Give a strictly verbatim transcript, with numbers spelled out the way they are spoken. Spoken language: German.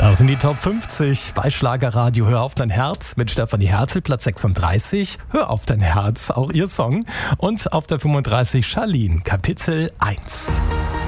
Das sind die Top fünfzig bei Schlagerradio. Hör auf dein Herz mit Stefanie Herzel, Platz sechsunddreißig. Hör auf dein Herz, auch ihr Song. Und auf der fünfunddreißig Charlene, Kapitel eins.